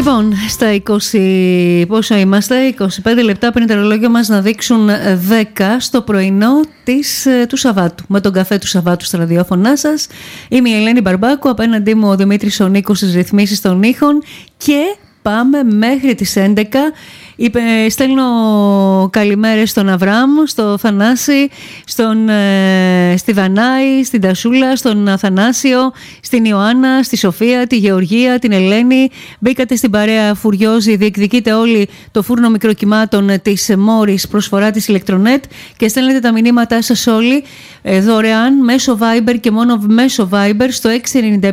Λοιπόν, στα 20, πόσο είμαστε, 25 λεπτά πριν τα ρολόγια μας να δείξουν 10 στο πρωινό του Σαββάτου. Με τον καφέ του Σαββάτου στα ραδιόφωνά σας. Είμαι η Ελένη Μπαρμπάκου, απέναντί μου ο Δημήτρης ο Νίκος στις ρυθμίσεις των ήχων και πάμε μέχρι τις 11. Στέλνω καλημέρες στον Αβραάμ, στο Θανάση, στη Βανάη, στην Τασούλα, στον Αθανάσιο, στην Ιωάννα, στη Σοφία, τη Γεωργία, την Ελένη. Μπήκατε στην παρέα Φουριόζη, διεκδικείτε όλοι το φούρνο μικροκυμάτων της Μόρις, προσφορά της Ηλεκτρονέτ και στέλνετε τα μηνύματά σας όλοι δωρεάν μέσω Viber και μόνο μέσω Viber στο 697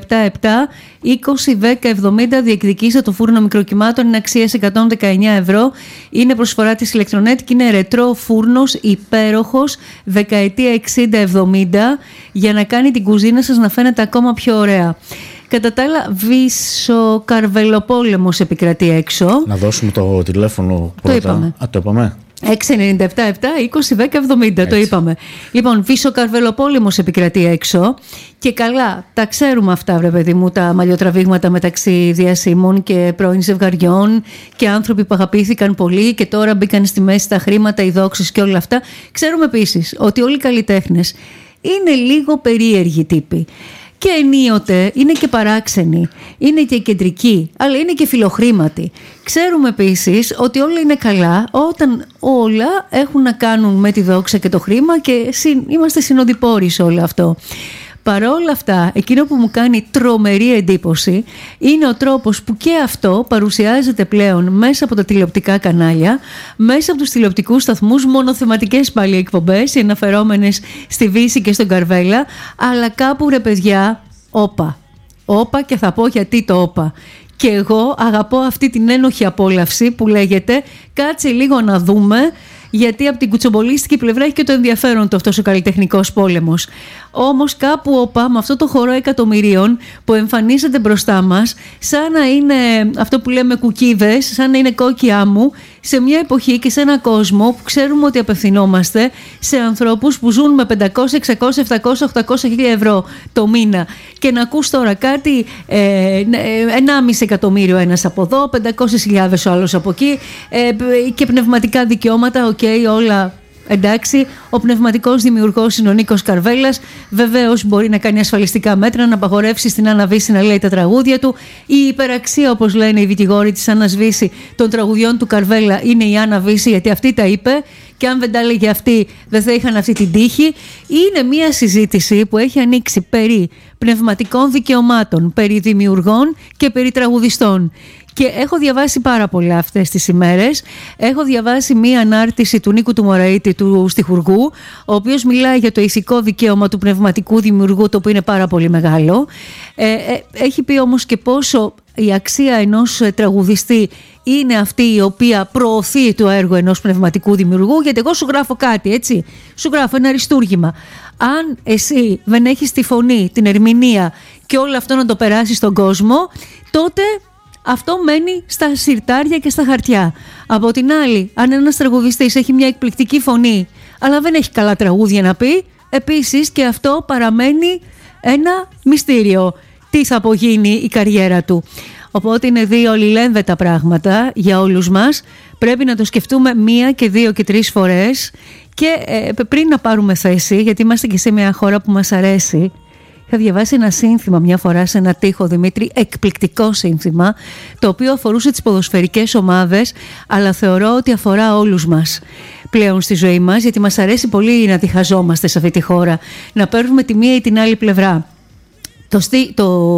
20 10 70. Διεκδικήστε το φούρνο μικροκυμάτων, είναι αξίας 119 ευρώ. Είναι προσφορά της Ηλεκτρονέτ και είναι ρετρό φούρνος, υπέροχος, δεκαετία 60-70, για να κάνει την κουζίνα σας να φαίνεται ακόμα πιο ωραία. Κατά τα άλλα, βυσοκαρβελοπόλεμος επικρατεί έξω. Να δώσουμε το τηλέφωνο πρώτα. Το είπαμε. Το είπαμε. 697-7 20 10 70, το είπαμε. Λοιπόν, βυσοκαρβελοπόλεμος επικρατεί έξω και καλά, τα ξέρουμε αυτά, βρε παιδί μου, τα μαλλιοτραβήγματα μεταξύ διασύμων και πρώην ζευγαριών και άνθρωποι που αγαπήθηκαν πολύ και τώρα μπήκαν στη μέση τα χρήματα, οι δόξες και όλα αυτά. Ξέρουμε επίσης ότι όλοι οι καλλιτέχνες είναι λίγο περίεργοι τύποι. Και ενίοτε είναι και παράξενοι, είναι και κεντρικοί, αλλά είναι και φιλοχρήματοι. Ξέρουμε επίσης ότι όλα είναι καλά όταν όλα έχουν να κάνουν με τη δόξα και το χρήμα και είμαστε συνοδοιπόροι σε όλο αυτό. Παρόλα αυτά, εκείνο που μου κάνει τρομερή εντύπωση είναι ο τρόπος που και αυτό παρουσιάζεται πλέον μέσα από τα τηλεοπτικά κανάλια, μέσα από τους τηλεοπτικούς σταθμούς, μονοθεματικές πάλι εκπομπές, αναφερόμενες στη Βύση και στον Καρβέλα, αλλά κάπου ρε παιδιά, όπα και θα πω γιατί το όπα. Και εγώ αγαπώ αυτή την ένοχη απόλαυση που λέγεται κάτσε λίγο να δούμε, γιατί από την κουτσομπολίστικη πλευρά έχει και το ενδιαφέρον του αυτός ο καλλιτεχνικός πόλεμος. Όμως κάπου με αυτό το χορό εκατομμυρίων που εμφανίζεται μπροστά μας, σαν να είναι αυτό που λέμε κουκίδες, σαν να είναι κόκκι άμμου, σε μια εποχή και σε ένα κόσμο που ξέρουμε ότι απευθυνόμαστε σε ανθρώπους που ζουν με 500, 600, 700, 800 χιλιάδες ευρώ το μήνα. Και να ακούς τώρα κάτι, 1,5 εκατομμύριο ένας από εδώ, 500.000 ο άλλος από εκεί, και πνευματικά δικαιώματα, όλα. Εντάξει, ο πνευματικός δημιουργός είναι ο Νίκος Καρβέλας. Βεβαίως μπορεί να κάνει ασφαλιστικά μέτρα, να απαγορεύσει στην Άννα Βύση να λέει τα τραγούδια του. Η υπεραξία, όπως λένε οι δικηγόροι της Άννας Βύση, των τραγουδιών του Καρβέλα είναι η Άννα Βύση, γιατί αυτή τα είπε. Και αν δεν τα έλεγε αυτή, δεν θα είχαν αυτή την τύχη. Είναι μια συζήτηση που έχει ανοίξει περί πνευματικών δικαιωμάτων, περί δημιουργών και περί τραγουδιστών. Και έχω διαβάσει πάρα πολλά αυτές τις ημέρες. Έχω διαβάσει μία ανάρτηση του Νίκου του Μωραήτη, του στιχουργού, ο οποίος μιλάει για το ηθικό δικαίωμα του πνευματικού δημιουργού, το οποίο είναι πάρα πολύ μεγάλο. Έχει πει όμως και πόσο η αξία ενός τραγουδιστή είναι αυτή η οποία προωθεί το έργο ενός πνευματικού δημιουργού, γιατί εγώ σου γράφω κάτι, έτσι. Σου γράφω ένα αριστούργημα. Αν εσύ δεν έχεις τη φωνή, την ερμηνεία και όλο αυτό να το περάσει στον κόσμο, τότε αυτό μένει στα συρτάρια και στα χαρτιά. Από την άλλη, αν ένας τραγουδιστής έχει μια εκπληκτική φωνή, αλλά δεν έχει καλά τραγούδια να πει, επίσης και αυτό παραμένει ένα μυστήριο. Τι θα απογίνει η καριέρα του. Οπότε είναι δύο αλληλένδετα πράγματα για όλους μας. Πρέπει να το σκεφτούμε 1 και 2 και 3 φορές και πριν να πάρουμε θέση, γιατί είμαστε και σε μια χώρα που μας αρέσει. Είχα διαβάσει ένα σύνθημα μια φορά σε ένα τοίχο, Δημήτρη, εκπληκτικό σύνθημα, το οποίο αφορούσε τις ποδοσφαιρικές ομάδες, αλλά θεωρώ ότι αφορά όλους μας πλέον στη ζωή μας, γιατί μας αρέσει πολύ να διχαζόμαστε σε αυτή τη χώρα, να παίρνουμε τη μία ή την άλλη πλευρά. Το